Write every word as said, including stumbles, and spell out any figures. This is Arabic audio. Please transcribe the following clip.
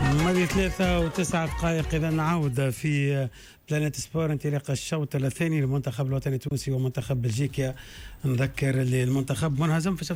ماضي ثلاثة وتسعة دقائق. إذا نعود في بلانيت سبور انطلاق الشوط الثاني للمنتخب الوطني التونسي ومنتخب بلجيكا. نذكر المنتخب منهزم في